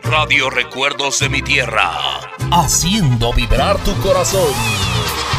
Radio Recuerdos de mi Tierra, haciendo vibrar tu corazón.